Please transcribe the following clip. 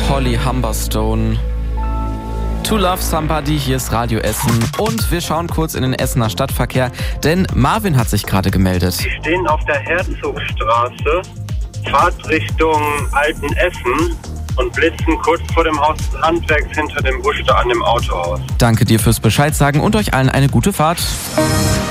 Holly Humberstone. To Love Somebody, hier ist Radio Essen. Und wir schauen kurz in den Essener Stadtverkehr, denn Marvin hat sich gerade gemeldet. Sie stehen auf der Herzogstraße, Fahrtrichtung Altenessen und blitzen kurz vor dem Haus des Handwerks hinter dem Busch da an dem Autohaus. Danke dir fürs Bescheid sagen und euch allen eine gute Fahrt.